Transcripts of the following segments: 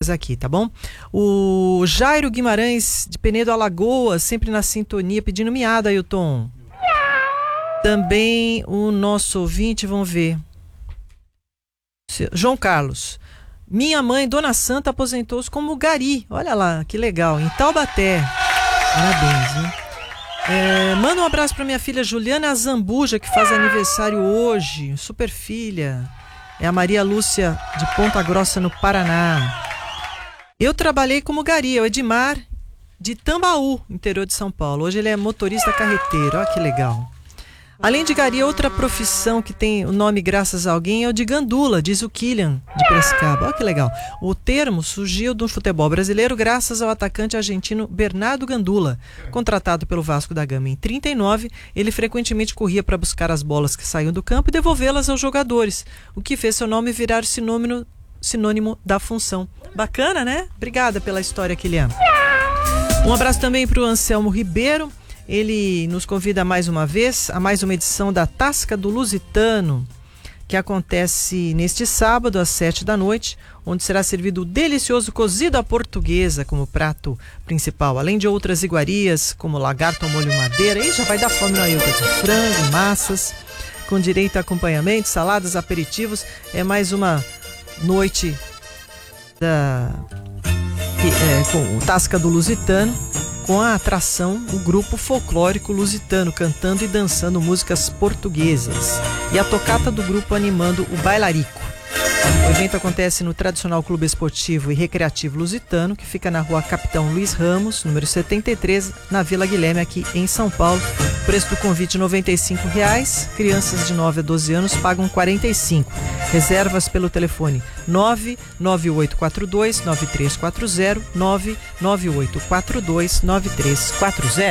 colegas aqui, tá bom? O Jairo Guimarães, de Penedo, Alagoas, sempre na sintonia, pedindo miada, Ailton. Também o nosso ouvinte, vamos ver. João Carlos. Minha mãe, Dona Santa, aposentou-se como gari. Olha lá, que legal, em Taubaté. Parabéns, hein? Manda um abraço para minha filha Juliana Zambuja, que faz aniversário hoje. Super filha. É a Maria Lúcia, de Ponta Grossa, no Paraná. Eu trabalhei como gari, o Edmar, de Tambaú, interior de São Paulo. Hoje ele é motorista carreteiro. Olha que legal. Além de gari, outra profissão que tem o nome graças a alguém é o de gandula, diz o Kylian, de Piracicaba. Olha que legal. O termo surgiu do futebol brasileiro graças ao atacante argentino Bernardo Gandula. Contratado pelo Vasco da Gama em 1939, ele frequentemente corria para buscar as bolas que saíam do campo e devolvê-las aos jogadores, o que fez seu nome virar sinônimo da função. Bacana, né? Obrigada pela história, Kylian. Um abraço também para o Anselmo Ribeiro. Ele nos convida mais uma vez a mais uma edição da Tasca do Lusitano, que acontece neste sábado às 7 da noite, onde será servido o delicioso cozido à portuguesa como prato principal, além de outras iguarias como lagarto ao molho madeira. E já vai dar fome no Ailton, de frango, massas, com direito a acompanhamento, saladas, aperitivos. É mais uma noite com o Tasca do Lusitano, com a atração o grupo folclórico lusitano cantando e dançando músicas portuguesas e a tocata do grupo animando o bailarico. O evento acontece no tradicional Clube Esportivo e Recreativo Lusitano, que fica na rua Capitão Luiz Ramos, número 73, na Vila Guilherme, aqui em São Paulo. Preço do convite R$ 95. Crianças de 9 a 12 anos pagam R$ 45. Reservas pelo telefone 99842-9340, 99842-9340.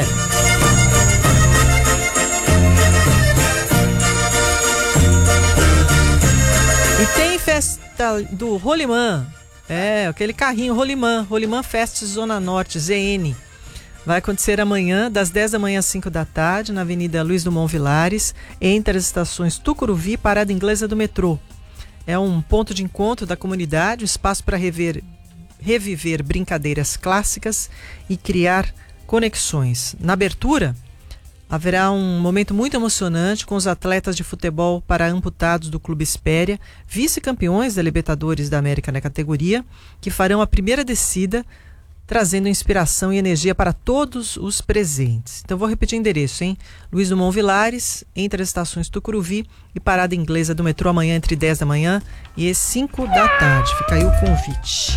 E tem festa do Rolimã, aquele carrinho Rolimã Fest Zona Norte, ZN. Vai acontecer amanhã, das 10 da manhã às 5 da tarde, na Avenida Luiz Dumont Vilares, entre as estações Tucuruvi e Parada Inglesa do metrô. É um ponto de encontro da comunidade, um espaço para reviver brincadeiras clássicas e criar conexões. Na abertura, haverá um momento muito emocionante com os atletas de futebol para amputados do Clube Espéria, vice-campeões da Libertadores da América na categoria, que farão a primeira descida, trazendo inspiração e energia para todos os presentes. Então vou repetir o endereço, hein? Luiz Dumont Vilares, entre as estações Tucuruvi e Parada Inglesa do metrô, amanhã entre 10 da manhã e 5 da tarde. Fica aí o convite.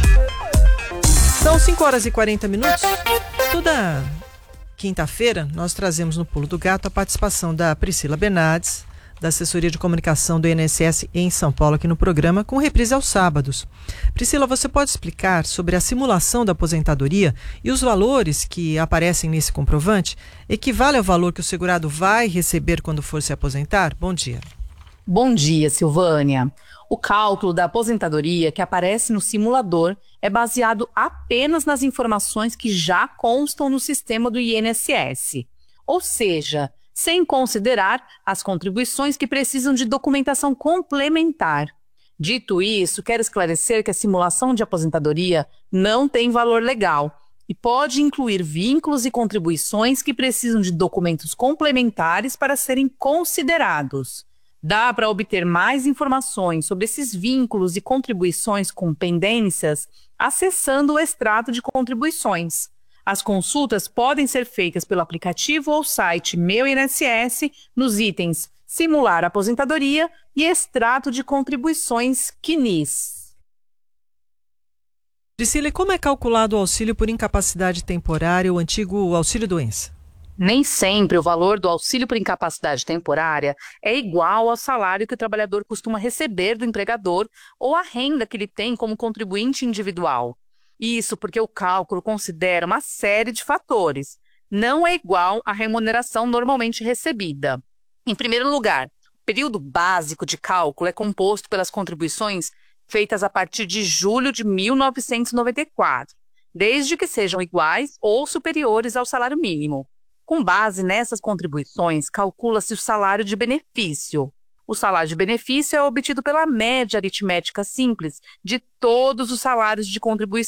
São 5 horas e 40 minutos. Toda quinta-feira, nós trazemos no Pulo do Gato a participação da Priscila Bernardes, da Assessoria de Comunicação do INSS em São Paulo, aqui no programa, com reprise aos sábados. Priscila, você pode explicar sobre a simulação da aposentadoria e os valores que aparecem nesse comprovante? Equivale ao valor que o segurado vai receber quando for se aposentar? Bom dia. Bom dia, Silvânia. O cálculo da aposentadoria que aparece no simulador é baseado apenas nas informações que já constam no sistema do INSS, ou seja, sem considerar as contribuições que precisam de documentação complementar. Dito isso, quero esclarecer que a simulação de aposentadoria não tem valor legal e pode incluir vínculos e contribuições que precisam de documentos complementares para serem considerados. Dá para obter mais informações sobre esses vínculos e contribuições com pendências acessando o extrato de contribuições. As consultas podem ser feitas pelo aplicativo ou site Meu INSS nos itens Simular Aposentadoria e Extrato de Contribuições CNIS. Priscila, e como é calculado o auxílio por incapacidade temporária, o antigo auxílio-doença? Nem sempre o valor do auxílio por incapacidade temporária é igual ao salário que o trabalhador costuma receber do empregador ou a renda que ele tem como contribuinte individual. Isso porque o cálculo considera uma série de fatores. Não é igual à remuneração normalmente recebida. Em primeiro lugar, o período básico de cálculo é composto pelas contribuições feitas a partir de julho de 1994, desde que sejam iguais ou superiores ao salário mínimo. Com base nessas contribuições, calcula-se o salário de benefício. O salário de benefício é obtido pela média aritmética simples de todos os salários de contribuição